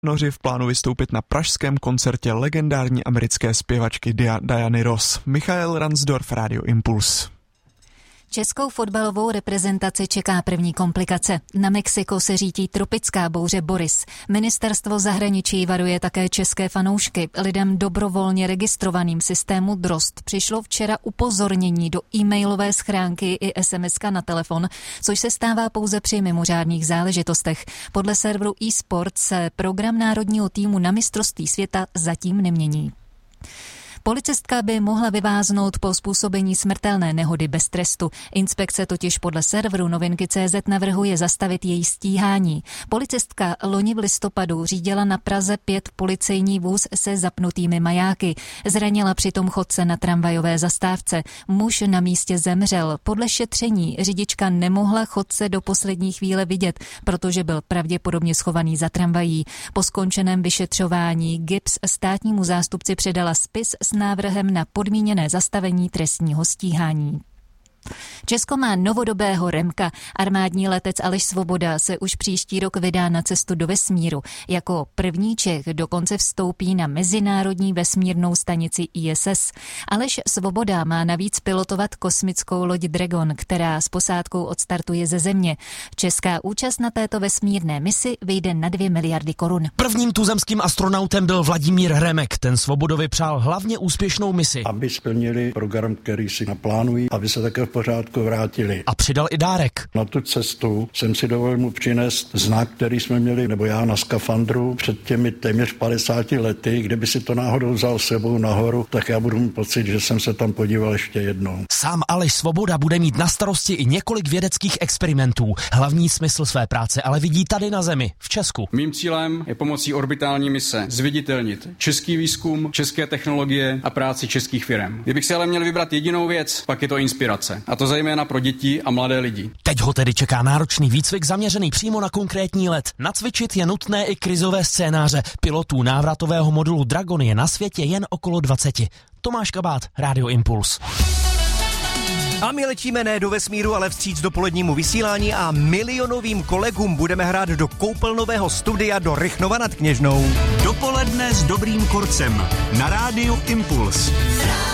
Noři v plánu vystoupit na pražském koncertě legendární americké zpěvačky Diany Ross. Michael Ransdorf, Radio Impuls. Českou fotbalovou reprezentaci čeká první komplikace. Na Mexiko se řítí tropická bouře Boris. Ministerstvo zahraničí varuje také české fanoušky. Lidem dobrovolně registrovaným systému Drozd přišlo včera upozornění do e-mailové schránky i SMS-ka na telefon, což se stává pouze při mimořádných záležitostech. Podle serveru eSport se program národního týmu na mistrovství světa zatím nemění. Policistka by mohla vyváznout po způsobení smrtelné nehody bez trestu. Inspekce totiž podle serveru Novinky.cz navrhuje zastavit její stíhání. Policistka loni v listopadu řídila na Praze 5 policejní vůz se zapnutými majáky. Zranila přitom chodce na tramvajové zastávce. Muž na místě zemřel. Podle šetření řidička nemohla chodce do poslední chvíle vidět, protože byl pravděpodobně schovaný za tramvají. Po skončeném vyšetřování GIBS státnímu zástupci předala spis s návrhem na podmíněné zastavení trestního stíhání. Česko má novodobého Remka. Armádní letec Aleš Svoboda se už příští rok vydá na cestu do vesmíru. Jako první Čech dokonce vstoupí na mezinárodní vesmírnou stanici ISS. Aleš Svoboda má navíc pilotovat kosmickou loď Dragon, která s posádkou odstartuje ze Země. Česká účast na této vesmírné misi vyjde na 2 miliardy korun. Prvním tuzemským astronautem byl Vladimír Remek. Ten Svobodovi přál hlavně úspěšnou misi. Aby splnili program, který si naplánují, aby se také v pořádku vrátili. A přidal i dárek. Na tu cestu jsem si dovolil mu přinést znak, který jsme měli, nebo já na skafandru před těmi téměř 50 lety. Kdyby si to náhodou vzal sebou nahoru, tak já budu mít pocit, že jsem se tam podíval ještě jednou. Sám Aleš Svoboda bude mít na starosti i několik vědeckých experimentů. Hlavní smysl své práce ale vidí tady na Zemi, v Česku. Mým cílem je pomocí orbitální mise zviditelnit český výzkum, české technologie a práci českých firem. Kdybych si ale měl vybrat jedinou věc, pak je to inspirace. A to zejména pro děti a mladé lidi. Teď ho tedy čeká náročný výcvik zaměřený přímo na konkrétní let. Nacvičit je nutné i krizové scénáře. Pilotů návratového modulu Dragon je na světě jen okolo 20. Tomáš Kabát, Radio Impuls. A my letíme ne do vesmíru, ale vstříc dopolednímu vysílání a milionovým kolegům budeme hrát do koupelnového studia do Rychnova nad Kněžnou. Dopoledne s dobrým kurcem na Rádiu Impuls.